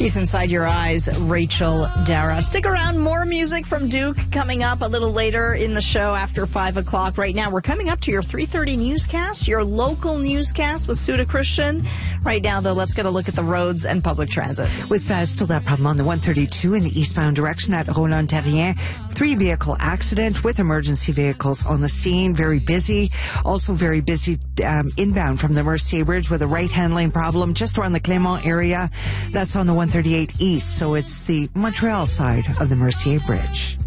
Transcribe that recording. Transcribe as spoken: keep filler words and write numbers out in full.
Peace Inside Your Eyes, Rachel Dara. Stick around. More music from Duke coming up a little later in the show after five o'clock. Right now, we're coming up to your three thirty newscast, your local newscast with Suda Christian. Right now, though, let's get a look at the roads and public transit. With uh, still that problem on the one thirty-two in the eastbound direction at Roland-Terrien. Three-vehicle accident with emergency vehicles on the scene. Very busy. Also very busy um, inbound from the Mercier Bridge with a right-hand lane problem just around the Clément area. That's on the one thirty-eight east, so it's the Montreal side of the Mercier Bridge.